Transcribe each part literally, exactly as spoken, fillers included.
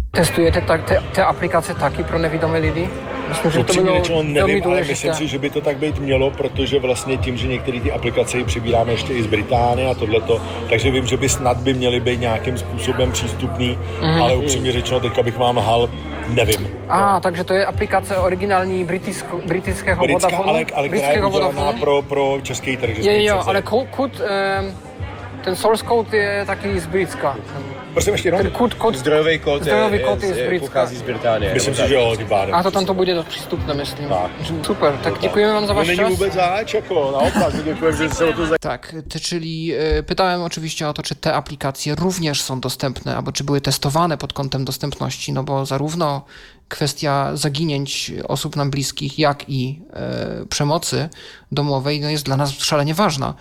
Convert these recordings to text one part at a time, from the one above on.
Testujete tak, te, te aplikace taky pro nevidomé lidi? Myslím, že to Upřímně bylo řečeno nevím, velmi ale důležité. myslím si, že by to tak být mělo, protože vlastně tím, že některé ty aplikace přibíráme ještě i z Británie a tohleto, takže vím, že by snad by měly být nějakým způsobem přístupný, mm-hmm. ale upřímně řečeno, teďka bych vám lhal, nevím. A, no. Takže to je aplikace originální britisko, britského Britská, Vodafonu? ale, ale která je udělaná pro, pro český trh. Je, jo, ale kud, ten source code je taky z Britska. Prosím ještě jednou? Kód, kód, zdrojový kód, zdrojový je, kód je, je, z Britska. pochází z Británie. Myslím si, že jo, tím pádem. A to tam to bude dost přístupné, myslím. Tak. Super, tak děkujeme vám za váš čas. To není vůbec zač, jako naopak, děkujem, że się o to Tak, ty, czyli y, pytałem oczywiście o to, czy te aplikacje również są dostępne, albo czy były testowane pod kątem dostępności, no bo zarówno kwestia zaginięć osób nam bliskich, jak i y, przemocy domowej no jest dla nas szalenie ważna.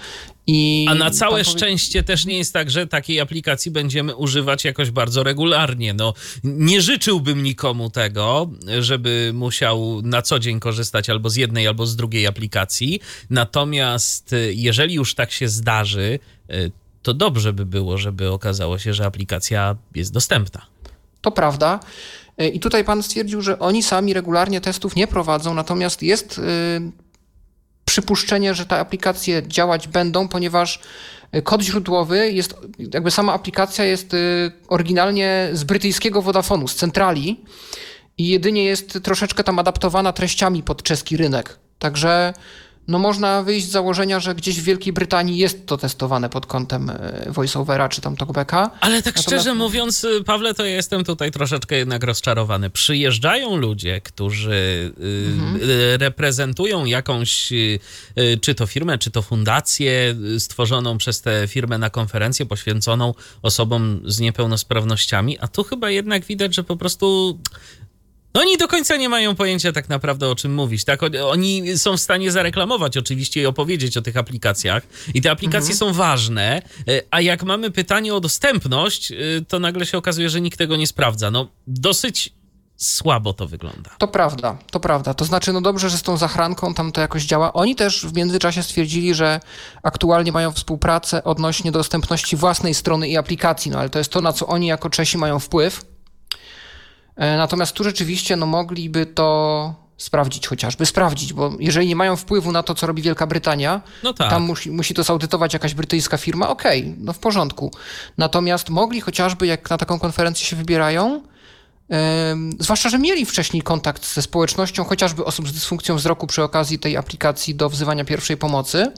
I A na całe powie... szczęście też nie jest tak, że takiej aplikacji będziemy używać jakoś bardzo regularnie. No, nie życzyłbym nikomu tego, żeby musiał na co dzień korzystać albo z jednej, albo z drugiej aplikacji. Natomiast jeżeli już tak się zdarzy, to dobrze by było, żeby okazało się, że aplikacja jest dostępna. To prawda. I tutaj pan stwierdził, że oni sami regularnie testów nie prowadzą, natomiast jest... Yy... przypuszczenie, że te aplikacje działać będą, ponieważ kod źródłowy jest, jakby sama aplikacja jest oryginalnie z brytyjskiego Vodafonu, z centrali i jedynie jest troszeczkę tam adaptowana treściami pod czeski rynek. Także no można wyjść z założenia, że gdzieś w Wielkiej Brytanii jest to testowane pod kątem voiceovera czy tam talkbacka. Ale tak Natomiast... szczerze mówiąc, Pawle, to ja jestem tutaj troszeczkę jednak rozczarowany. Przyjeżdżają ludzie, którzy mhm. reprezentują jakąś, czy to firmę, czy to fundację stworzoną przez tę firmę na konferencję poświęconą osobom z niepełnosprawnościami, a tu chyba jednak widać, że po prostu... No oni do końca nie mają pojęcia tak naprawdę, o czym mówić, tak? Oni są w stanie zareklamować oczywiście i opowiedzieć o tych aplikacjach i te aplikacje mhm. są ważne, a jak mamy pytanie o dostępność, to nagle się okazuje, że nikt tego nie sprawdza. No dosyć słabo to wygląda. To prawda, to prawda. To znaczy, no dobrze, że z tą zachranką tam to jakoś działa. Oni też w międzyczasie stwierdzili, że aktualnie mają współpracę odnośnie dostępności własnej strony i aplikacji, no ale to jest to, na co oni jako Czesi mają wpływ. Natomiast tu rzeczywiście no, mogliby to sprawdzić chociażby, sprawdzić, bo jeżeli nie mają wpływu na to, co robi Wielka Brytania, no tak. tam musi, musi to zaudytować jakaś brytyjska firma, okej, okay, no w porządku. Natomiast mogli chociażby, jak na taką konferencję się wybierają, yy, zwłaszcza, że mieli wcześniej kontakt ze społecznością, chociażby osób z dysfunkcją wzroku przy okazji tej aplikacji do wzywania pierwszej pomocy,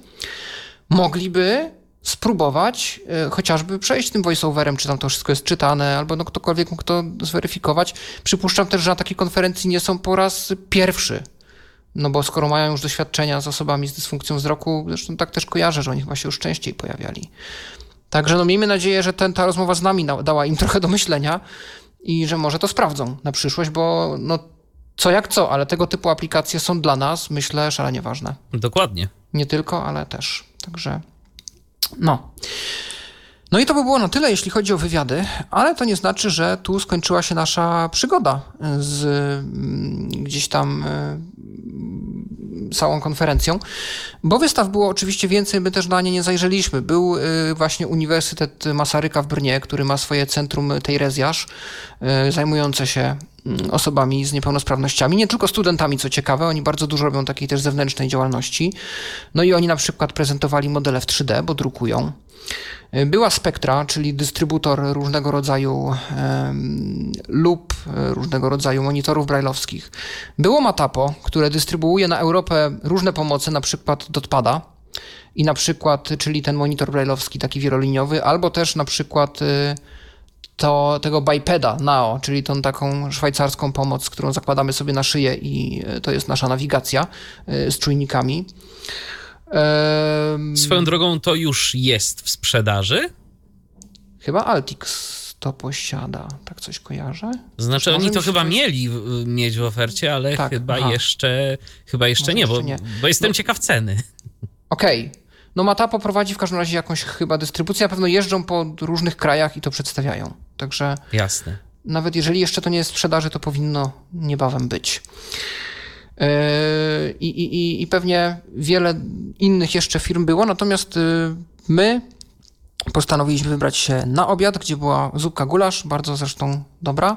mogliby spróbować y, chociażby przejść tym voiceoverem, czy tam to wszystko jest czytane, albo no ktokolwiek mógł to zweryfikować. Przypuszczam też, że na takiej konferencji nie są po raz pierwszy, no bo skoro mają już doświadczenia z osobami z dysfunkcją wzroku, zresztą tak też kojarzę, że oni chyba się już częściej pojawiali. Także no miejmy nadzieję, że ten, ta rozmowa z nami na, dała im trochę do myślenia i że może to sprawdzą na przyszłość, bo no co jak co, ale tego typu aplikacje są dla nas, myślę, szalenie ważne. Dokładnie. Nie tylko, ale też. Także no. No i to by było na tyle, jeśli chodzi o wywiady, ale to nie znaczy, że tu skończyła się nasza przygoda z gdzieś tam całą konferencją, bo wystaw było oczywiście więcej, my też na nie nie zajrzeliśmy. Był właśnie Uniwersytet Masaryka w Brnie, który ma swoje centrum Tejrezjasz, zajmujące się osobami z niepełnosprawnościami, nie tylko studentami, co ciekawe, oni bardzo dużo robią takiej też zewnętrznej działalności. No i oni na przykład prezentowali modele w trzy D, bo drukują. Była Spectra, czyli dystrybutor różnego rodzaju um, lup, różnego rodzaju monitorów brajlowskich. Było Matapo, które dystrybuuje na Europę różne pomocy, na przykład Dotpada i na przykład, czyli ten monitor brajlowski taki wieloliniowy, albo też na przykład y, to, tego bipeda Nao, czyli tą taką szwajcarską pomoc, którą zakładamy sobie na szyję i to jest nasza nawigacja y, z czujnikami. Um, Swoją drogą to już jest w sprzedaży? Chyba Altix to posiada, tak coś kojarzę? Znaczy oni to chyba coś... mieli mieć w ofercie, ale tak, chyba, jeszcze, chyba jeszcze nie, bo, nie, bo jestem no, ciekaw ceny. Okej. Okay. No Matapo prowadzi w każdym razie jakąś chyba dystrybucję, na pewno jeżdżą po różnych krajach i to przedstawiają. Także jasne. Nawet jeżeli jeszcze to nie jest w sprzedaży, to powinno niebawem być. I, i, i pewnie wiele innych jeszcze firm było, natomiast my postanowiliśmy wybrać się na obiad, gdzie była zupka gulasz, bardzo zresztą dobra.